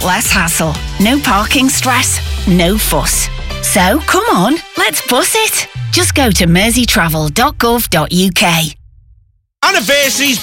less hassle. No parking stress, no fuss. So, come on, let's bus it. Just go to merseytravel.gov.uk. Anniversaries,